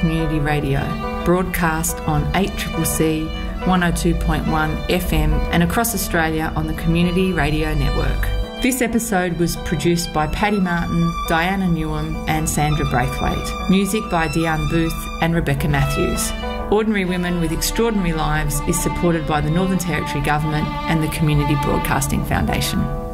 Community Radio, broadcast on 8CCC, 102.1 FM and across Australia on the Community Radio Network. This episode was produced by Paddy Martin, Diana Newham and Sandra Braithwaite. Music by Diane Booth and Rebecca Matthews. Ordinary Women with Extraordinary Lives is supported by the Northern Territory Government and the Community Broadcasting Foundation.